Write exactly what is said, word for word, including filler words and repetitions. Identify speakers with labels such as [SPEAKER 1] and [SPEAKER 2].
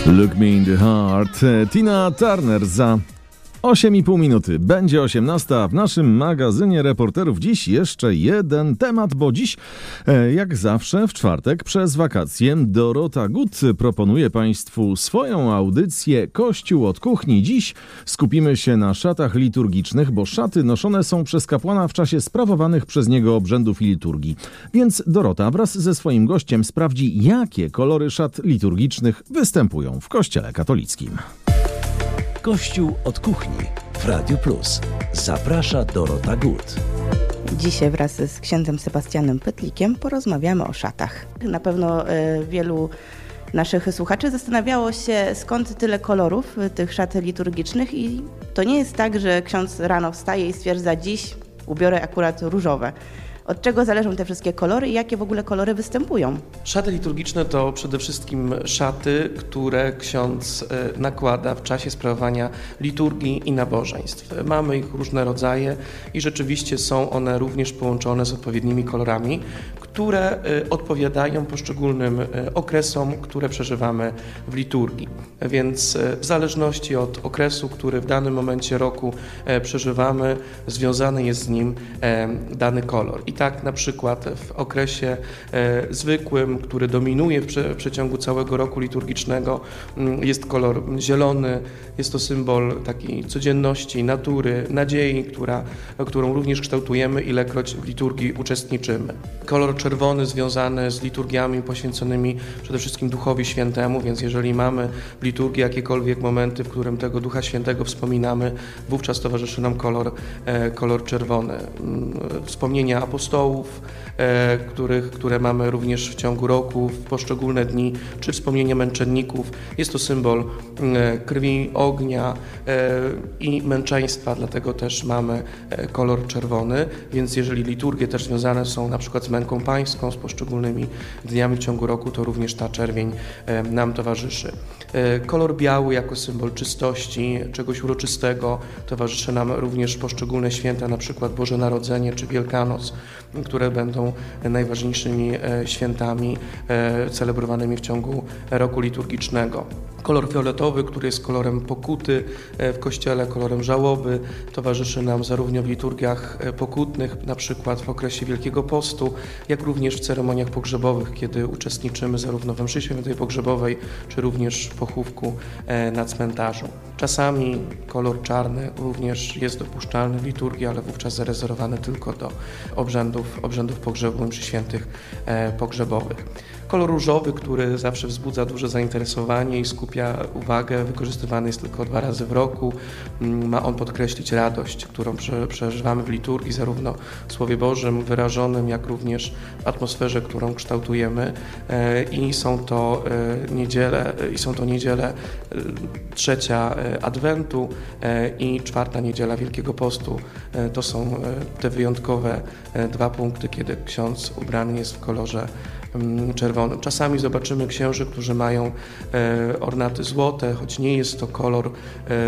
[SPEAKER 1] Look Me in the Heart. Tina Turner za osiem i pół minuty. Będzie osiemnasta. W naszym magazynie reporterów dziś jeszcze jeden temat, bo dziś, jak zawsze w czwartek przez wakacje, Dorota Gut proponuje Państwu swoją audycję Kościół od kuchni. Dziś skupimy się na szatach liturgicznych, bo szaty noszone są przez kapłana w czasie sprawowanych przez niego obrzędów i liturgii. Więc Dorota wraz ze swoim gościem sprawdzi, jakie kolory szat liturgicznych występują w Kościele katolickim.
[SPEAKER 2] Kościół od kuchni w Radiu Plus. Zaprasza Dorota Gut.
[SPEAKER 3] Dzisiaj wraz z księdzem Sebastianem Pytlikiem porozmawiamy o szatach. Na pewno y, wielu naszych słuchaczy zastanawiało się, skąd tyle kolorów tych szat liturgicznych, i to nie jest tak, że ksiądz rano wstaje i stwierdza: dziś ubiorę akurat różowe. Od czego zależą te wszystkie kolory i jakie w ogóle kolory występują?
[SPEAKER 4] Szaty liturgiczne to przede wszystkim szaty, które ksiądz nakłada w czasie sprawowania liturgii i nabożeństw. Mamy ich różne rodzaje i rzeczywiście są one również połączone z odpowiednimi kolorami, które odpowiadają poszczególnym okresom, które przeżywamy w liturgii. Więc w zależności od okresu, który w danym momencie roku przeżywamy, związany jest z nim dany kolor. I tak na przykład w okresie e, zwykłym, który dominuje w, prze, w przeciągu całego roku liturgicznego, m, jest kolor zielony. Jest to symbol takiej codzienności, natury, nadziei, która, którą również kształtujemy, ilekroć w liturgii uczestniczymy. Kolor czerwony związany z liturgiami poświęconymi przede wszystkim Duchowi Świętemu, więc jeżeli mamy w liturgii jakiekolwiek momenty, w którym tego Ducha Świętego wspominamy, wówczas towarzyszy nam kolor, e, kolor czerwony. Wspomnienia apostołów, e, których, które mamy również w ciągu roku, w poszczególne dni, czy wspomnienia męczenników. Jest to symbol e, krwi, ognia e, i męczeństwa, dlatego też mamy e, kolor czerwony, więc jeżeli liturgie też związane są na przykład z męką pańską, z poszczególnymi dniami w ciągu roku, to również ta czerwień e, nam towarzyszy. E, kolor biały jako symbol czystości, czegoś uroczystego, towarzyszy nam również poszczególne święta, na przykład Boże Narodzenie czy Wielkanoc, które będą najważniejszymi świętami celebrowanymi w ciągu roku liturgicznego. Kolor fioletowy, który jest kolorem pokuty w Kościele, kolorem żałoby, towarzyszy nam zarówno w liturgiach pokutnych, na przykład w okresie Wielkiego Postu, jak również w ceremoniach pogrzebowych, kiedy uczestniczymy zarówno w mszy świętej pogrzebowej, czy również w pochówku na cmentarzu. Czasami kolor czarny również jest dopuszczalny w liturgii, ale wówczas zarezerwowany tylko do obrzędów, obrzędów pogrzebu, mszy świętych pogrzebowych. Kolor różowy, który zawsze wzbudza duże zainteresowanie i skupia uwagę, wykorzystywany jest tylko dwa razy w roku. Ma on podkreślić radość, którą przeżywamy w liturgii, zarówno w Słowie Bożym wyrażonym, jak również w atmosferze, którą kształtujemy. I są to niedziele, i są to niedziele trzecia Adwentu i czwarta niedziela Wielkiego Postu. To są te wyjątkowe dwa punkty, kiedy ksiądz ubrany jest w kolorze czerwonym. Czasami zobaczymy księży, którzy mają ornaty złote, choć nie jest to kolor